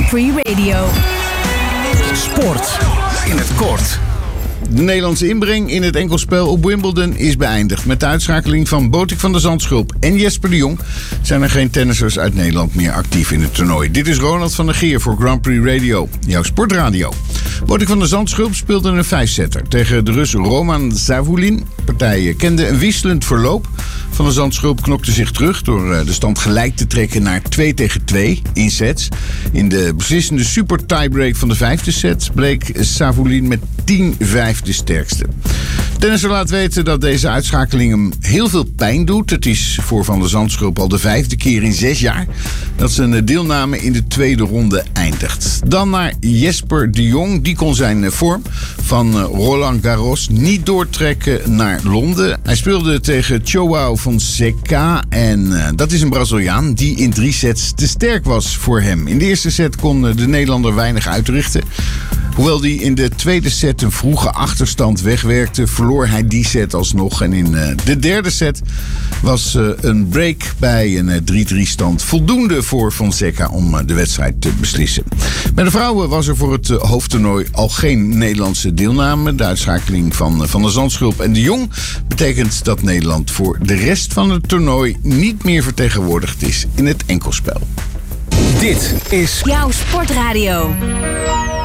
Prix Radio. Sport in het kort. De Nederlandse inbreng in het enkelspel op Wimbledon is beëindigd. Met de uitschakeling van Botik van der Zandschulp en Jesper de Jong zijn er geen tennissers uit Nederland meer actief in het toernooi. Dit is Ronald van der Geer voor Grand Prix Radio, jouw sportradio. Botik van der Zandschulp speelde een 5-setter tegen de Rus Roman Savulin. De partij kende een wisselend verloop. Van der Zandschulp knokte zich terug door de stand gelijk te trekken naar 2-2 in sets. In de beslissende super tiebreak van de 5e set bleek Savulin met 10-5 de sterkste. Tennisser laat weten dat deze uitschakeling hem heel veel pijn doet. Het is voor Van der Zandschulp al de 5e keer in 6 jaar dat zijn deelname in de tweede ronde eindigt. Dan naar Jesper de Jong. Die kon zijn vorm van Roland Garros niet doortrekken naar Londen. Hij speelde tegen João Fonseca en dat is een Braziliaan die in 3 sets te sterk was voor hem. In de eerste set kon de Nederlander weinig uitrichten. Hoewel hij in de tweede set een vroege achterstand wegwerkte, verloor hij die set alsnog. En in de derde set was een break bij een 3-3 stand voldoende voor Fonseca om de wedstrijd te beslissen. Bij de vrouwen was er voor het hoofdtoernooi al geen Nederlandse deelname. De uitschakeling van der Zandschulp en de Jong betekent dat Nederland voor de rest van het toernooi niet meer vertegenwoordigd is in het enkelspel. Dit is Jouw sportradio.